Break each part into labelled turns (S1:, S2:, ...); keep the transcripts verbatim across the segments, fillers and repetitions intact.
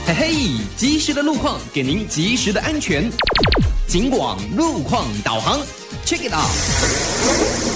S1: 嘿嘿，及时的路况给您及时的安全。警广路况导航 ，check it out。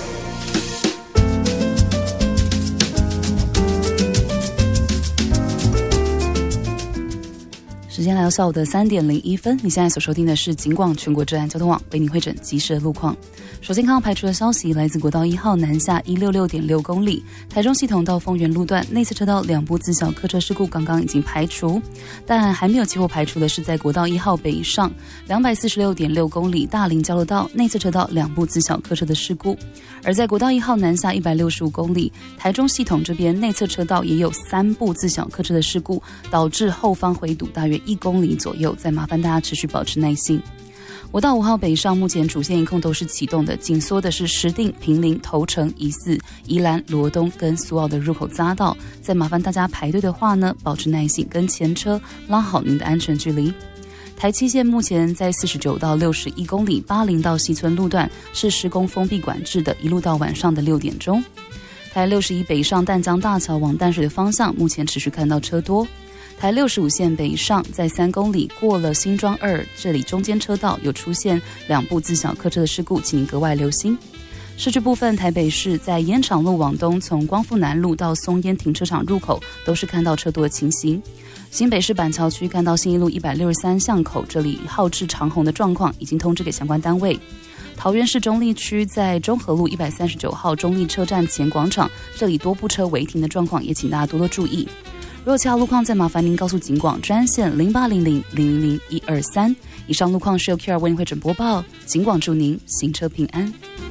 S2: 时间来到下午的三点零一分，你现在所收听的是警广全国治安交通网为您汇整及时的路况。首先看到排除的消息，来自国道一号南下一百六十六点六公里，台中系统到丰原路段内侧车道两部自小客车事故刚刚已经排除，但还没有期货排除的是在国道一号北上两百四十六点六公里大林交流道内侧车道两部自小客车的事故，而在国道一号南下一百六十五公里，台中系统这边内侧车道也有三部自小客车的事故，导致后方回堵大约一公里左右，再麻烦大家持续保持耐心。国道五号北上目前主线一控都是启动的，紧缩的是石碇、坪林、头城、宜四、宜兰、罗东跟苏澳的入口匝道，再麻烦大家排队的话呢，保持耐心，跟前车拉好您的安全距离。台七线目前在四十九到六十一公里，巴陵到西村路段是施工封闭管制的，一路到晚上的六点钟。台六十一北上淡江大桥往淡水的方向，目前持续看到车多。台六十五线北上在三公里过了新庄二，这里中间车道有出现两部自小客车的事故，请您格外留心。市区部分，台北市在烟厂路往东，从光复南路到松烟停车场入口都是看到车多的情形。新北市板桥区看到信义路一百六十三巷口，这里号志长虹的状况已经通知给相关单位。桃园市中坜区在中和路一百三十九号中坜车站前广场，这里多部车违停的状况，也请大家多多注意。如果其他路况，再麻烦您告诉警广专线零八零零零零零一二三。以上路况是由 Q R 为您汇整播报，警广祝您行车平安。